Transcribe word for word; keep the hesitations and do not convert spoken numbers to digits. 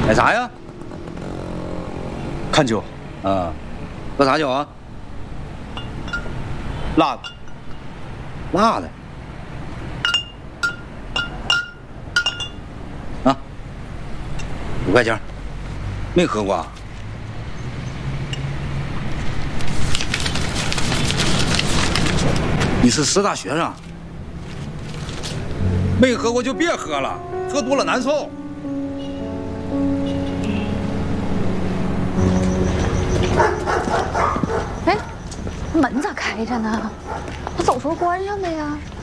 买啥呀？ 看酒。 啊，喝啥酒啊？ 辣的。 辣的。啊，五块钱。没喝过啊？你是师大学生？没喝过就别喝了，喝多了难受。 哎，门咋开着呢？我走时候关上的呀。